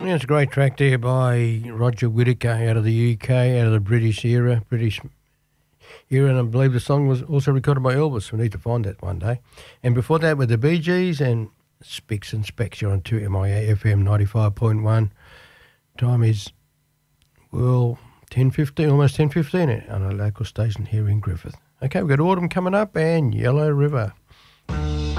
Yeah, it's a great track there by Roger Whittaker out of the UK, out of the British era, and I believe the song was also recorded by Elvis. We need to find that one day. And before that were the Bee Gees and Spicks and Specks. You're on 2MIA FM 95.1. Time is, well, 10:15, almost 10:15 on a local station here in Griffith. Okay, we've got Autumn coming up and Yellow River.